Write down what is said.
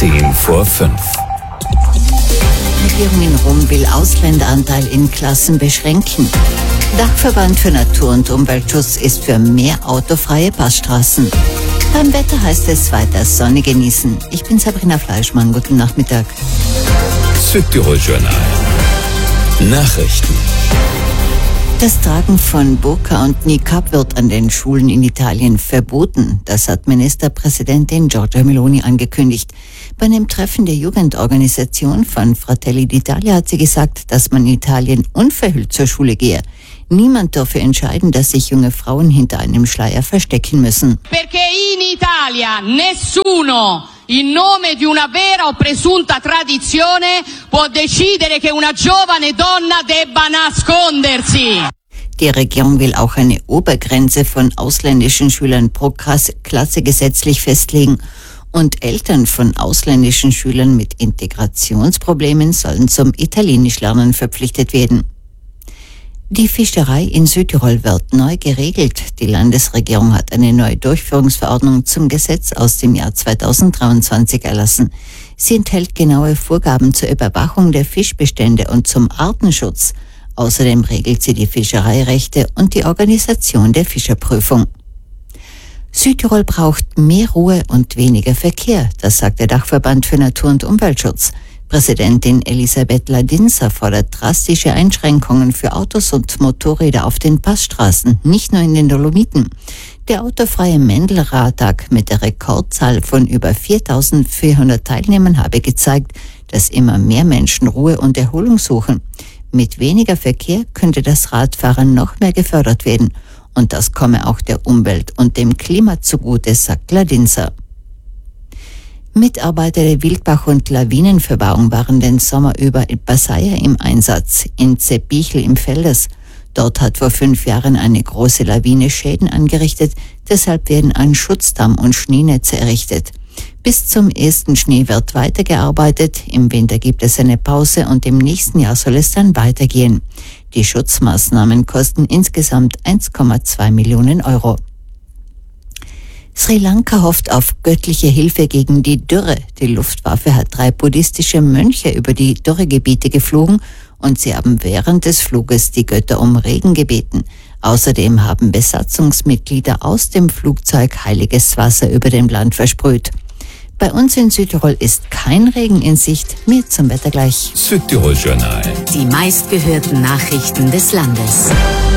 5:10. Die Regierung in Rom will Ausländeranteil in Klassen beschränken. Dachverband für Natur- und Umweltschutz ist für mehr autofreie Passstraßen. Beim Wetter heißt es weiter Sonne genießen. Ich bin Sabrina Fleischmann. Guten Nachmittag. Südtirol Journal. Nachrichten. Das Tragen von Burka und Niqab wird an den Schulen in Italien verboten. Das hat Ministerpräsidentin Giorgia Meloni angekündigt. Bei einem Treffen der Jugendorganisation von Fratelli d'Italia hat sie gesagt, dass man in Italien unverhüllt zur Schule gehe. Niemand dürfe entscheiden, dass sich junge Frauen hinter einem Schleier verstecken müssen. Perché in Italia nessuno in nome di una vera o presunta tradizione può decidere che una giovane donna debba nascondersi. Die Regierung will auch eine Obergrenze von ausländischen Schülern pro Klasse gesetzlich festlegen. Und Eltern von ausländischen Schülern mit Integrationsproblemen sollen zum Italienischlernen verpflichtet werden. Die Fischerei in Südtirol wird neu geregelt. Die Landesregierung hat eine neue Durchführungsverordnung zum Gesetz aus dem Jahr 2023 erlassen. Sie enthält genaue Vorgaben zur Überwachung der Fischbestände und zum Artenschutz. Außerdem regelt sie die Fischereirechte und die Organisation der Fischerprüfung. Südtirol braucht mehr Ruhe und weniger Verkehr, das sagt der Dachverband für Natur- und Umweltschutz. Präsidentin Elisabeth Ladinsa fordert drastische Einschränkungen für Autos und Motorräder auf den Passstraßen, nicht nur in den Dolomiten. Der autofreie Mendelradtag mit der Rekordzahl von über 4.400 Teilnehmern habe gezeigt, dass immer mehr Menschen Ruhe und Erholung suchen. Mit weniger Verkehr könnte das Radfahren noch mehr gefördert werden. Und das komme auch der Umwelt und dem Klima zugute, sagt Ladinsa. Mitarbeiter der Wildbach- und Lawinenverbauung waren den Sommer über in Passaia im Einsatz, in Zeppichel im Felders. Dort hat vor 5 Jahren eine große Lawine Schäden angerichtet, deshalb werden ein Schutzdamm und Schneenetze errichtet. Bis zum ersten Schnee wird weitergearbeitet, im Winter gibt es eine Pause und im nächsten Jahr soll es dann weitergehen. Die Schutzmaßnahmen kosten insgesamt 1,2 Millionen Euro. Sri Lanka hofft auf göttliche Hilfe gegen die Dürre. Die Luftwaffe hat 3 buddhistische Mönche über die Dürregebiete geflogen und sie haben während des Fluges die Götter um Regen gebeten. Außerdem haben Besatzungsmitglieder aus dem Flugzeug heiliges Wasser über dem Land versprüht. Bei uns in Südtirol ist kein Regen in Sicht. Mehr zum Wetter gleich. Südtirol Journal. Die meistgehörten Nachrichten des Landes.